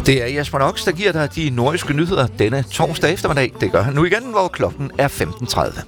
Det er Jesper Nox, der giver dig de nordiske nyheder denne torsdag eftermiddag. Det gør han nu igen, hvor klokken er 15:30.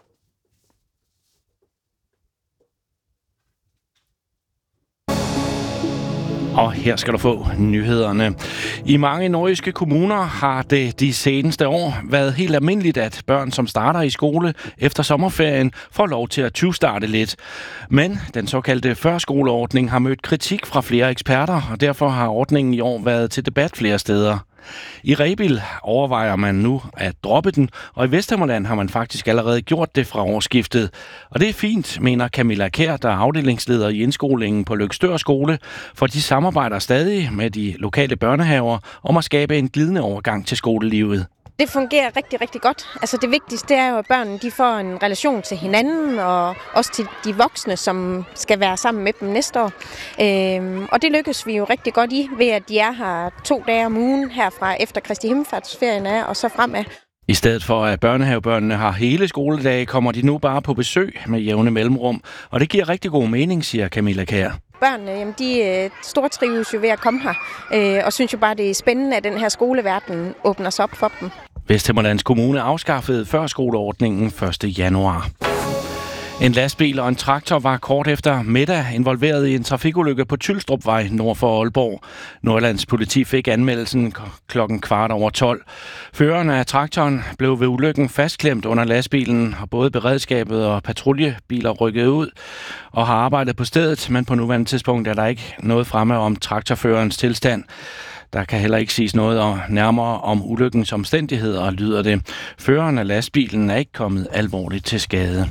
Og her skal du få nyhederne. I mange nordiske kommuner har det de seneste år været helt almindeligt, at børn, som starter i skole efter sommerferien, får lov til at tyvstarte lidt. Men den såkaldte førskoleordning har mødt kritik fra flere eksperter, og derfor har ordningen i år været til debat flere steder. I Rebild overvejer man nu at droppe den, og i Vesthimmerland har man faktisk allerede gjort det fra årsskiftet. Og det er fint, mener Camilla Kjær, der er afdelingsleder i indskolingen på Løgstør Skole, for de samarbejder stadig med de lokale børnehaver om at skabe en glidende overgang til skolelivet. Det fungerer rigtig, rigtig godt. Altså det vigtigste er jo, at børnene de får en relation til hinanden, og også til de voksne, som skal være sammen med dem næste år. Og det lykkes vi jo rigtig godt i, ved at de er her 2 dage om ugen herfra efter Kristi Himmelfartsferien er, og så fremad. I stedet for at børnehavebørnene har hele skoledage, kommer de nu bare på besøg med jævne mellemrum. Og det giver rigtig god mening, siger Camilla Kjær. Børnene, jamen, de stortrives jo ved at komme her, og synes jo bare, det er spændende, at den her skoleverden åbner sig op for dem. Vesthimmerlands Kommune afskaffede førskoleordningen 1. januar. En lastbil og en traktor var kort efter middag involveret i en trafikulykke på Tylstrupvej nord for Aalborg. Nordjyllands politi fik anmeldelsen klokken 12:15. Føreren af traktoren blev ved ulykken fastklemt under lastbilen, og både beredskabet og patruljebiler rykkede ud og har arbejdet på stedet, men på nuværende tidspunkt er der ikke noget fremme om traktorførerens tilstand. Der kan heller ikke siges noget nærmere om ulykkens omstændigheder, lyder det. Føreren af lastbilen er ikke kommet alvorligt til skade.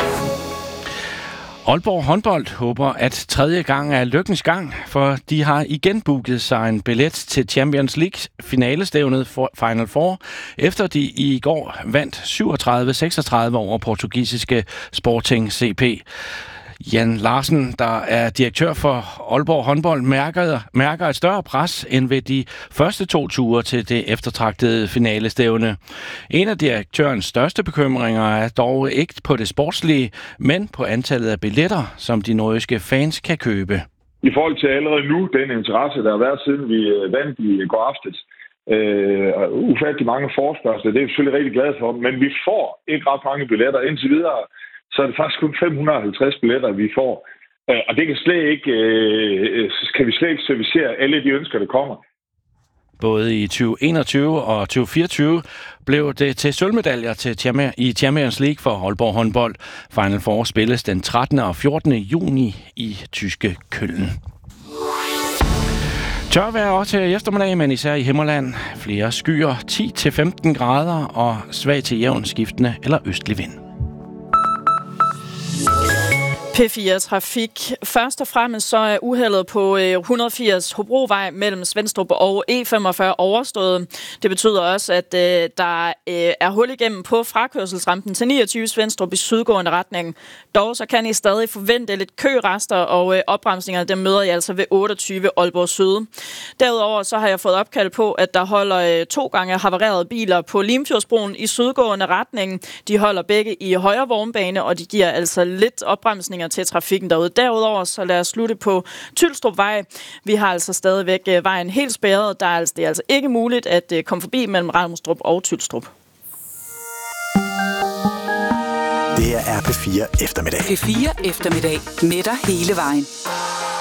Aalborg håndbold håber, at 3. gang er lykkens gang, for de har igen booket sig en billet til Champions League finalestævnet for Final Four, efter de i går vandt 37-36 over portugisiske Sporting CP. Jan Larsen, der er direktør for Aalborg håndbold, mærker et større pres end ved de første 2 ture til det eftertragtede finalestævne. En af direktørens største bekymringer er dog ikke på det sportslige, men på antallet af billetter, som de nordiske fans kan købe. I forhold til allerede nu, den interesse, der har været siden vi vandt i går aftes, ufattelig mange forespørgsler, det er vi selvfølgelig rigtig glade for, men vi får ikke ret mange billetter indtil videre. Så er det faktisk kun 550 billetter, vi får. Og det kan vi slet ikke servicere alle de ønsker, der kommer. Både i 2021 og 2024 blev det til sølvmedaljer i Champions League for Aalborg håndbold. Final Four spilles den 13. og 14. juni i tyske Køln. Tørvejr også i eftermiddag, men især i Himmerland. Flere skyer, 10-15 grader og svag til jævn skiftende eller østlig vind. P4 Trafik. Først og fremmest så er uheldet på 180 Hobrovej mellem Svenstrup og E45 overstået. Det betyder også, at der er hul igennem på frakørselsrampen til 29 Svenstrup i sydgående retning. Dog så kan I stadig forvente lidt kørester, og opbremsningerne dem møder I altså ved 28 Aalborg Syd. Derudover så har jeg fået opkald på, at der holder 2 gange havarerede biler på Limfjordsbroen i sydgående retning. De holder begge i højre vognbane, og de giver altså lidt opbremsninger til trafikken derude. Derudover så lad os slutte på Tylstrupvej. Vi har altså stadigvæk vejen helt spærret. Det er altså ikke muligt at komme forbi mellem Ralmstrup og Tylstrup. Det er P4 eftermiddag. P4 eftermiddag med dig hele vejen.